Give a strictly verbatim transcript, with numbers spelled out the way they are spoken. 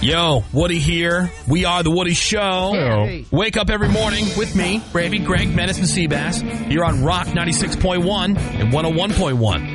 Yo, Woody here. We are the Woody Show. Hey. Wake up every morning with me, Bravey, Greg, Menace, and Seabass. Here on Rock ninety-six point one and one oh one point one.